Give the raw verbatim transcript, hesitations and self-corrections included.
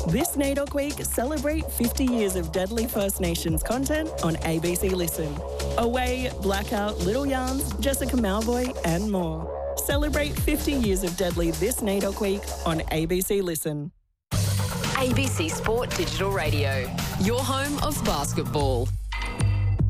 This NAIDOC Week, celebrate fifty years of Deadly First Nations content on A B C Listen. Away, Blackout, Little Yarns, Jessica Malvoy and more. Celebrate fifty years of Deadly this NAIDOC Week on A B C Listen. A B C Sport Digital Radio, your home of basketball.